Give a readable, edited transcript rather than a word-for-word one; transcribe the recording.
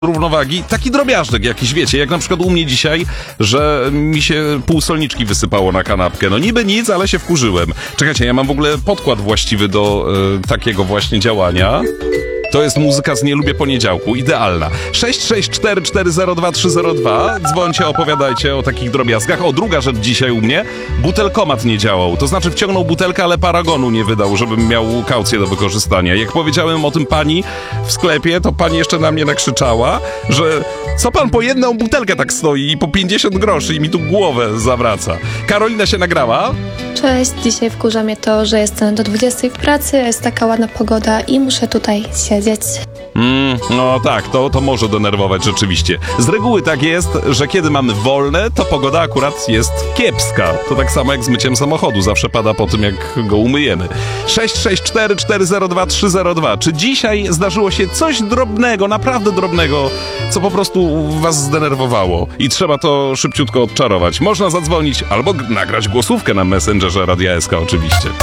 równowagi, taki drobiażdżek jakiś, wiecie, jak na przykład u mnie dzisiaj, że mi się pół solniczki wysypało na kanapkę. No niby nic, ale się wkurzyłem. Czekajcie, ja mam w ogóle podkład właściwy do takiego właśnie działania. To jest muzyka z Nie lubię poniedziałku, idealna. 664402302. Dzwońcie, opowiadajcie o takich drobiazgach. O, druga rzecz dzisiaj u mnie. Butelkomat nie działał. To znaczy wciągnął butelkę, ale paragonu nie wydał, żebym miał kaucję do wykorzystania. Jak powiedziałem o tym pani w sklepie, to pani jeszcze na mnie nakrzyczała, że co pan po jedną butelkę tak stoi i po 50 groszy i mi tu głowę zawraca. Karolina się nagrała. Cześć, dzisiaj wkurza mnie to, że jestem do 20 w pracy, jest taka ładna pogoda i muszę tutaj siedzieć. No tak, to może denerwować rzeczywiście. Z reguły tak jest, że kiedy mamy wolne, to pogoda akurat jest kiepska. To tak samo jak z myciem samochodu, zawsze pada po tym, jak go umyjemy. 664402302. Czy dzisiaj zdarzyło się coś drobnego, naprawdę drobnego, co po prostu was zdenerwowało i trzeba to szybciutko odczarować? Można zadzwonić albo nagrać głosówkę na Messengerze Radia SK oczywiście.